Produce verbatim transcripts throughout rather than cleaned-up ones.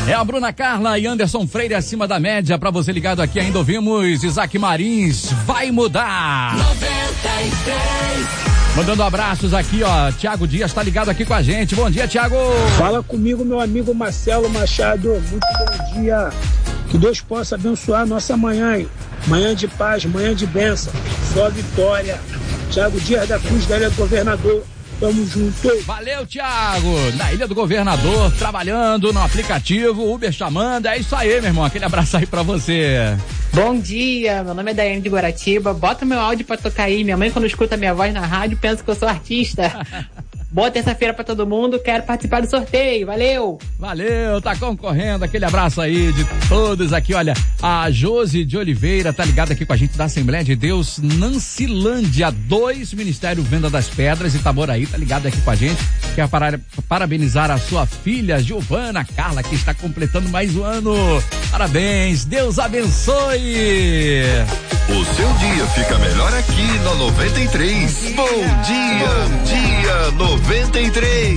É a Bruna Carla e Anderson Freire acima da média. Pra você ligado aqui, ainda ouvimos Isaac Marins, Vai Mudar. noventa e três. Mandando abraços aqui, ó. Tiago Dias tá ligado aqui com a gente. Bom dia, Tiago. Fala comigo, meu amigo Marcelo Machado. Muito bom dia. Que Deus possa abençoar nossa manhã, hein? Manhã de paz, manhã de bênção. Só vitória. Tiago Dias da Cruz, da Ilha do Governador. Tamo junto. Valeu, Tiago. Na Ilha do Governador, trabalhando no aplicativo, Uber chamando. É isso aí, meu irmão. Aquele abraço aí pra você. Bom dia, meu nome é Daiane de Guaratiba. Bota meu áudio pra tocar aí. Minha mãe, quando escuta minha voz na rádio, pensa que eu sou artista. Boa terça-feira pra todo mundo, quero participar do sorteio, valeu! Valeu, tá concorrendo, aquele abraço aí de todos aqui, olha, a Josi de Oliveira tá ligada aqui com a gente da Assembleia de Deus, Nancilândia dois, Ministério Venda das Pedras, Itaboraí, tá ligada aqui com a gente, quer para, parabenizar a sua filha, Giovana Carla, que está completando mais um ano, parabéns, Deus abençoe! O seu dia fica melhor aqui na noventa e três, bom dia, bom dia, noventa e três.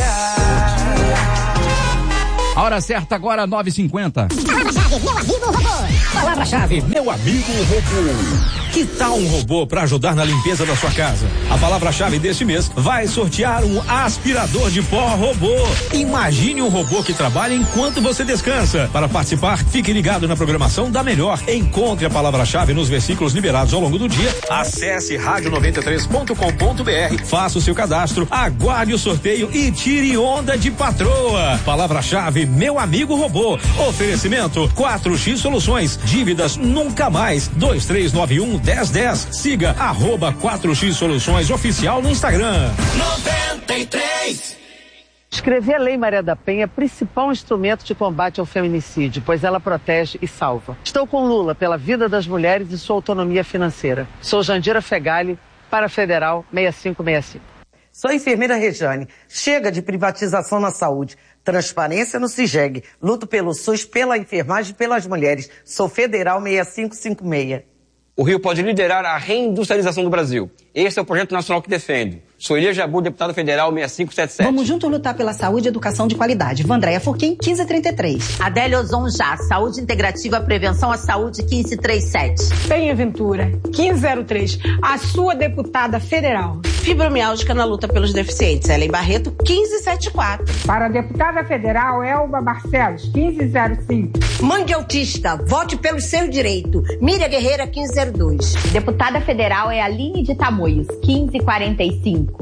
A hora certa agora, nove e cinquenta. Palavra-chave, meu amigo robô. Palavra-chave, meu amigo robô. Que tal um robô para ajudar na limpeza da sua casa? A palavra-chave deste mês vai sortear um aspirador de pó robô. Imagine um robô que trabalha enquanto você descansa. Para participar, fique ligado na programação da Melhor. Encontre a palavra-chave nos versículos liberados ao longo do dia. Acesse rádio noventa e três ponto com ponto br, faça o seu cadastro, aguarde o sorteio e tire onda de patroa. Palavra-chave, meu amigo robô. Oferecimento quatro X Soluções. Dívidas nunca mais. dois três nove um dez dez. Siga arroba quatro X Soluções Oficial no Instagram. noventa e três. Escrever a Lei Maria da Penha é o principal instrumento de combate ao feminicídio, pois ela protege e salva. Estou com Lula pela vida das mulheres e sua autonomia financeira. Sou Jandira Fegali, para a Federal seis cinco seis cinco. Sou a enfermeira Rejane. Chega de privatização na saúde. Transparência no CIGEG. Luto pelo SUS, pela enfermagem e pelas mulheres. Sou Federal seis cinco cinco seis. O Rio pode liderar a reindustrialização do Brasil. Esse é o projeto nacional que defendo. Sou Elia Jabu, deputado federal seis cinco sete sete. Vamos juntos lutar pela saúde e educação de qualidade. Vandréia Furquim, quinze trinta e três. Adélia Ozon Já, Saúde Integrativa, Prevenção à Saúde, quinze trinta e sete. Penha Ventura, quinze zero três. A sua deputada federal. Fibromialgica na luta pelos deficientes. Ellen Barreto, quinze setenta e quatro. Para a deputada federal, Elba Barcelos, quinze zero cinco. Mãe de autista, vote pelo seu direito. Miriam Guerreira, quinze zero dois. Deputada federal é Aline de Tamoios, quinze quarenta e cinco.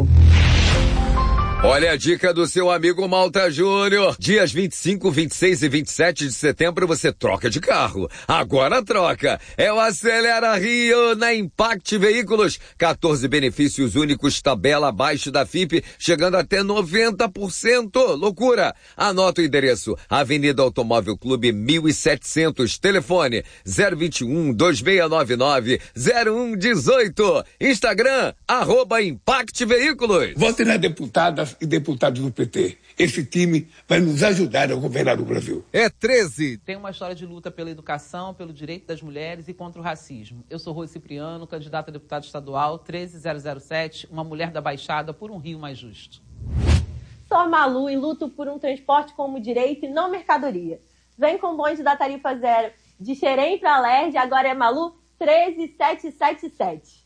Olha a dica do seu amigo Malta Júnior. Dias vinte e cinco, vinte e seis e vinte e sete de setembro você troca de carro. Agora troca. É o Acelera Rio na Impact Veículos. quatorze benefícios únicos, tabela abaixo da F I P, chegando até noventa por cento. Loucura. Anota o endereço. Avenida Automóvel Clube mil e setecentos. Telefone zero vinte e um, dois seis nove nove, zero um um oito. Instagram, arroba Impact Veículos. Vote na deputada e deputados do P T. Esse time vai nos ajudar a governar o Brasil. É treze. Tem uma história de luta pela educação, pelo direito das mulheres e contra o racismo. Eu sou Rose Cipriano, candidata a deputado estadual treze zero zero sete, uma mulher da Baixada por um Rio mais justo. Sou a Malu e luto por um transporte como direito e não mercadoria. Vem com o bonde da tarifa zero de Xerém para Lerge, agora é Malu treze sete sete sete.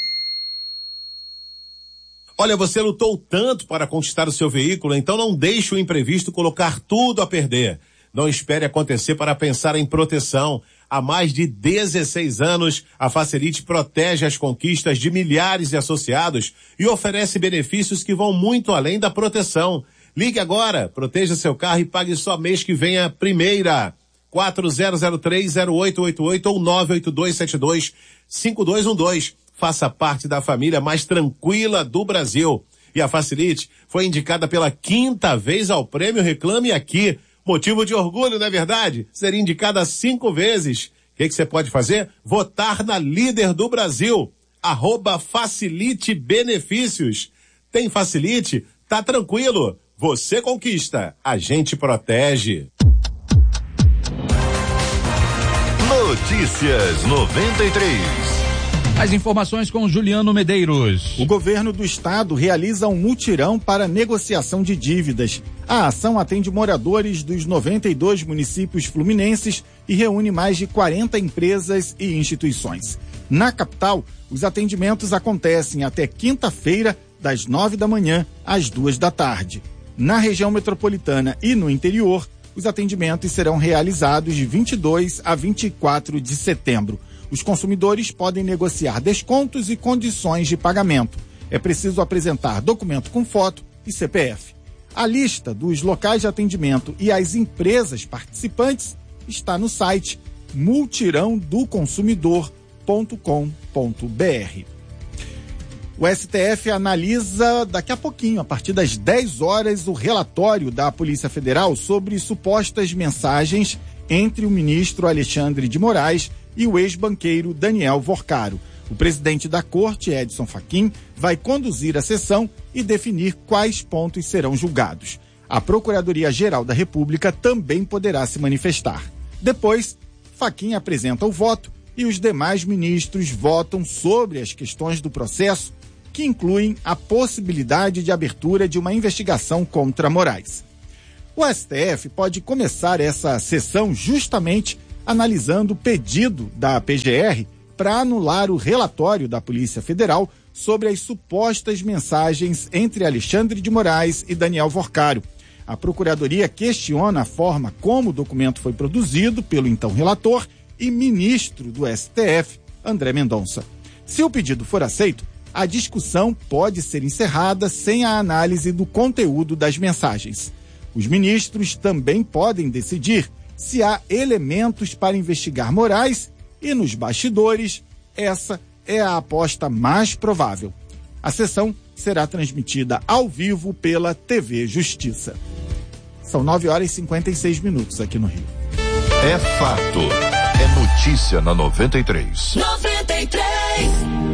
Olha, você lutou tanto para conquistar o seu veículo, então não deixe o imprevisto colocar tudo a perder. Não espere acontecer para pensar em proteção. Há mais de dezesseis anos, a Facilite protege as conquistas de milhares de associados e oferece benefícios que vão muito além da proteção. Ligue agora, proteja seu carro e pague só mês que vem a primeira. quatro zero zero três, zero oito oito oito ou nove oito dois sete dois, cinco dois um dois. Faça parte da família mais tranquila do Brasil. E a Facilite foi indicada pela quinta vez ao prêmio Reclame Aqui. Motivo de orgulho, não é verdade? Ser indicada cinco vezes. O que que você pode fazer? Votar na líder do Brasil. Arroba Facilite Benefícios. Tem Facilite? Tá tranquilo. Você conquista. A gente protege. Notícias noventa e três. As informações com Juliano Medeiros. O governo do estado realiza um mutirão para negociação de dívidas. A ação atende moradores dos noventa e dois municípios fluminenses e reúne mais de quarenta empresas e instituições. Na capital, os atendimentos acontecem até quinta-feira, das nove da manhã às duas da tarde. Na região metropolitana e no interior, os atendimentos serão realizados de vinte e dois a vinte e quatro de setembro. Os consumidores podem negociar descontos e condições de pagamento. É preciso apresentar documento com foto e C P F. A lista dos locais de atendimento e as empresas participantes está no site multirão do consumidor ponto com ponto b r. O S T F analisa daqui a pouquinho, a partir das dez horas, o relatório da Polícia Federal sobre supostas mensagens entre o ministro Alexandre de Moraes e o ex-banqueiro Daniel Vorcaro. O presidente da corte, Edson Fachin, vai conduzir a sessão e definir quais pontos serão julgados. A Procuradoria-Geral da República também poderá se manifestar. Depois, Fachin apresenta o voto e os demais ministros votam sobre as questões do processo, que incluem a possibilidade de abertura de uma investigação contra Moraes. O S T F pode começar essa sessão justamente analisando o pedido da P G R para anular o relatório da Polícia Federal sobre as supostas mensagens entre Alexandre de Moraes e Daniel Vorcaro. A Procuradoria questiona a forma como o documento foi produzido pelo então relator e ministro do S T F, André Mendonça. Se o pedido for aceito, a discussão pode ser encerrada sem a análise do conteúdo das mensagens. Os ministros também podem decidir se há elementos para investigar Moraes e, nos bastidores, essa é a aposta mais provável. A sessão será transmitida ao vivo pela T V Justiça. São nove horas e cinquenta e seis minutos aqui no Rio. É fato. É notícia na noventa e três. noventa e três.